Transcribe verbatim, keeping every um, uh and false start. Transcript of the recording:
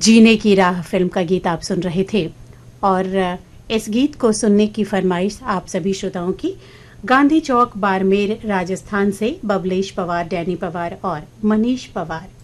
जीने की राह फिल्म का गीत आप सुन रहे थे और इस गीत को सुनने की फरमाइश आप सभी श्रोताओं की गांधी चौक बाड़मेर राजस्थान से बबलेश पवार, डैनी पवार और मनीष पवार